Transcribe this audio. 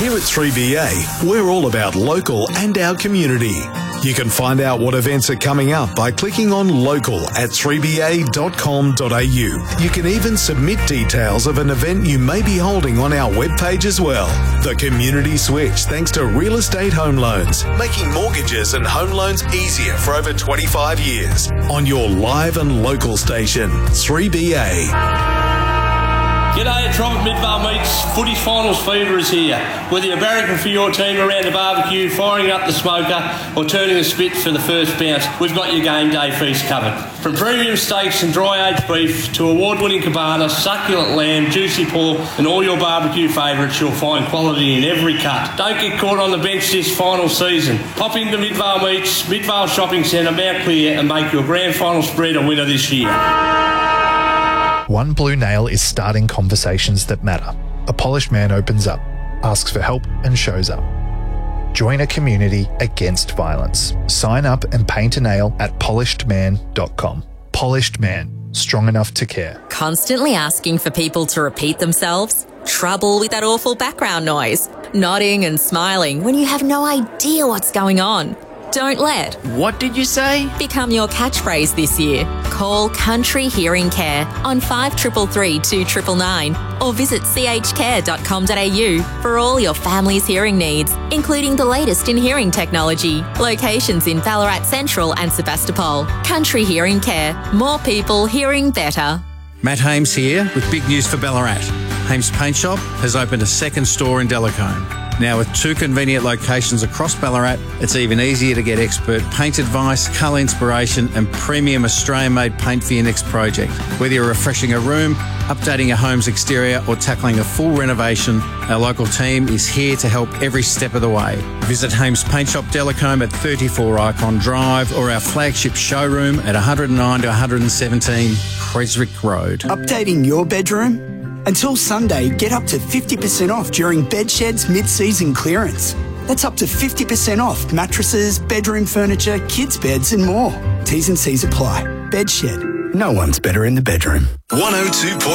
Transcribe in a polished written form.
Here at 3BA, we're all about local and our community. You can find out what events are coming up by clicking on local at 3ba.com.au. You can even submit details of an event you may be holding on our webpage as well. The Community Switch, thanks to Real Estate Home Loans, making mortgages and home loans easier for over 25 years. On your live and local station, 3BA. G'day, it's Robert Midvale Meats. Footy Finals Fever is here. Whether you're barracking for your team around the barbecue, firing up the smoker, or turning the spit for the first bounce, we've got your game day feast covered. From premium steaks and dry-aged beef to award-winning cabana, succulent lamb, juicy pork, and all your barbecue favourites, you'll find quality in every cut. Don't get caught on the bench this final season. Pop into Midvale Meats, Midvale Shopping Centre, Mount Clear, and make your grand final spread a winner this year. One Blue Nail is starting conversations that matter. A polished man opens up, asks for help, and shows up. Join a community against violence. Sign up and paint a nail at polishedman.com. Polished Man, strong enough to care. Constantly asking for people to repeat themselves? Trouble with that awful background noise? Nodding and smiling when you have no idea what's going on? Don't let What did you say? become your catchphrase this year. Call Country Hearing Care on 5333 2999 or visit chcare.com.au for all your family's hearing needs, including the latest in hearing technology. Locations in Ballarat Central and Sebastopol. Country Hearing Care. More people hearing better. Matt Hames here with big news for Ballarat. Hames Paint Shop has opened a second store in Delacombe. Now with 2 convenient locations across Ballarat, it's even easier to get expert paint advice, colour inspiration and premium Australian-made paint for your next project. Whether you're refreshing a room, updating a home's exterior or tackling a full renovation, our local team is here to help every step of the way. Visit Hames Paint Shop Delacombe at 34 Icon Drive or our flagship showroom at 109 to 117 Creswick Road. Updating your bedroom? Until Sunday, get up to 50% off during Bedshed's mid-season clearance. That's up to 50% off mattresses, bedroom furniture, kids' beds and more. T's and C's apply. Bedshed. No one's better in the bedroom. 102.